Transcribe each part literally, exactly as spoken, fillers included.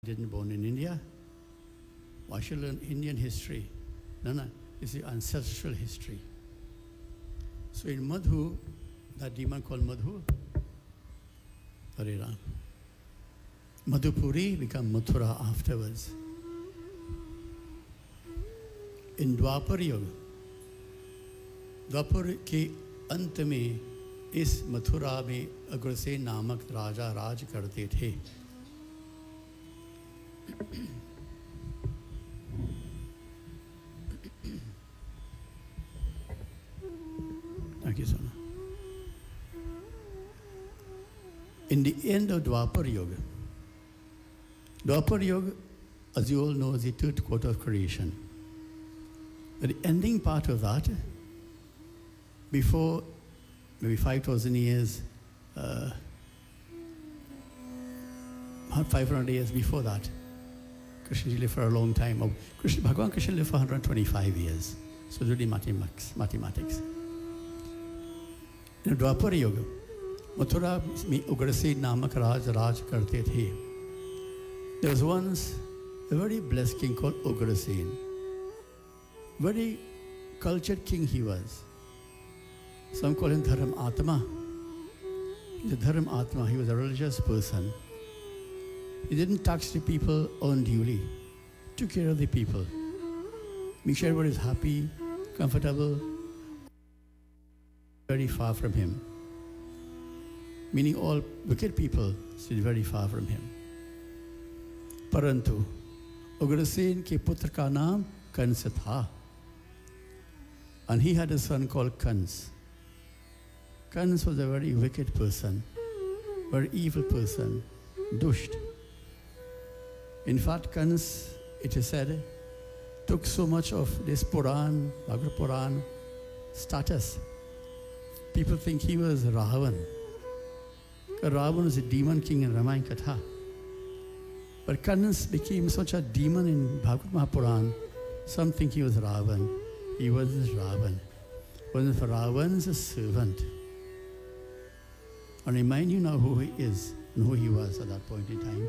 Didn't born in India. Why should I learn Indian history? No, no, it's the ancestral history. So in Madhu, that demon called Madhu, Hare Ram. Madhupuri became Mathura afterwards. In Dwapar Yuga, द्वापर के अंत में इस मथुरा में अग्रसेन नामक राजा राज करते थे. Thank you, Sona. In the end of Dwapar Yuga, Dwapar Yuga, as you all know, is the third quarter of creation. But the ending part of that, before maybe five thousand years, uh, five hundred years before that, Krishna lived for a long time. Oh, Krishna, Bhagavan Krishna lived for one hundred twenty-five years. So do the mathematics. mathematics. In Dwapar Yuga, Mathura में उग्रसेन नामक राज राज करते थे. There was once a very blessed king called Ugrasen. Very cultured king he was. Some call him Dharam Atma. He's a Dharam Atma. He was a religious person. He didn't tax the people unduly. Took care of the people. Make sure everybody is happy, comfortable. Very far from him. Meaning all wicked people stood very far from him. Parantu, Ugrasen ke putra ka naam Kans tha. And he had a son called Kans. Kans was a very wicked person, very evil person, dusht. In fact, Kans, it is said, took so much of this Puran, Bhagavad Puran status. People think he was Ravan. Ravan was a demon king in Ramayana Katha. But Kans became such a demon in Bhagavad Mahapuran, some think he was Ravan. He wasn't Ravan. Wasn't Ravan's a servant. And remind you now who he is and who he was at that point in time.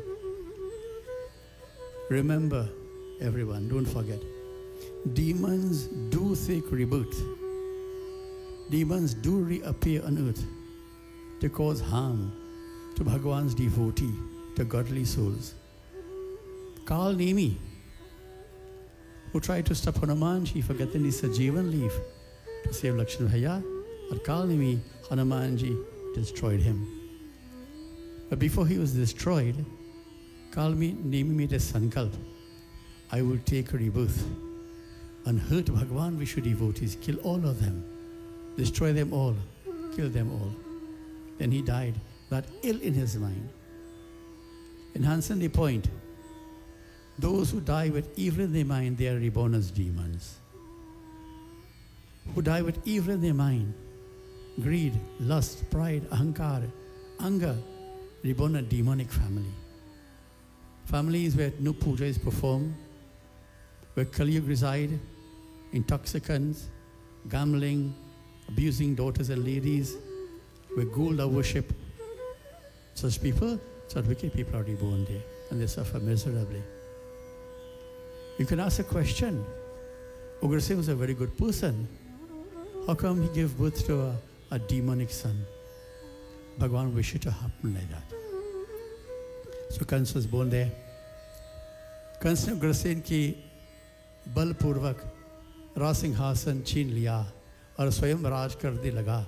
Remember, everyone, don't forget, demons do take rebirth. Demons do reappear on earth to cause harm to Bhagavan's devotee, to godly souls. Kal Nemi, who tried to stop Hanumanji for getting his Sajeevan leaf to save Lakshman Bhaiya, but Kal Nemi, Hanumanji destroyed him. But before he was destroyed, Kal Nemi made a sankalp. I will take a rebirth and hurt Bhagavan Vishnu devotees, kill all of them, destroy them all, kill them all. Then he died, that ill in his mind. Enhancing the point, those who die with evil in their mind, they are reborn as demons. Who die with evil in their mind, greed, lust, pride, ahankar, anger, reborn a demonic family. Families where no puja is performed, where Kali Yuga reside, intoxicants, gambling, abusing daughters and ladies, where gold are worshipped. Such people, such wicked people are reborn there, and they suffer miserably. You can ask a question. Ugrasen was a very good person. How come he gave birth to a, a demonic son? Bhagavan wished it to happen like that. So Kans was born there. Kans ने उग्रसेन की बलपूर्वक राज सिंहासन छीन लिया और स्वयं राज करने लगा.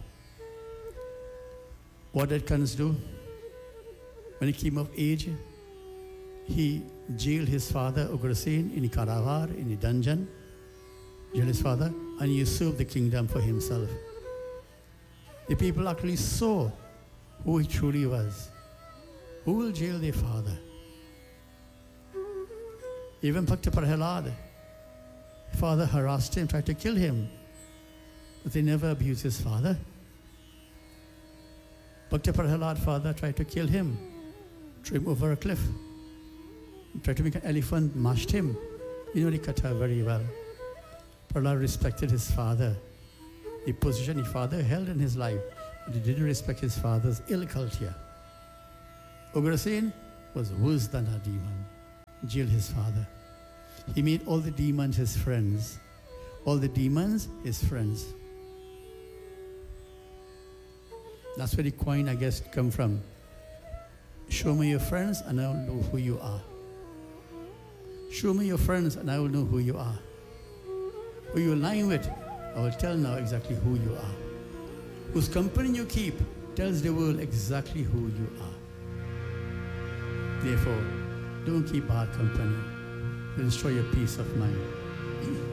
What did Kans do? When he came of age, he jailed his father Ugrasen in Karavar, in a dungeon, jailed his father, and he usurped the kingdom for himself. The people actually saw who he truly was. Who will jail their father? Even Bhakta Prahalad, father harassed him, tried to kill him, but they never abused his father. Bhakta Prahalad, father, tried to kill him, threw him over a cliff, tried to make an elephant, mashed him. You know the Katha very well. Prahalad respected his father, the position his father held in his life, but he didn't respect his father's ill culture. Ugrasen was worse than a demon. jailed his father. He made all the demons his friends. All the demons his friends. That's where the coin, I guess, come from. Show me your friends and I will know who you are. Show me your friends and I will know who you are. Who you're lying with, I will tell now exactly who you are. Whose company you keep tells the world exactly who you are. Therefore, don't keep bad company. It'll destroy your peace of mind.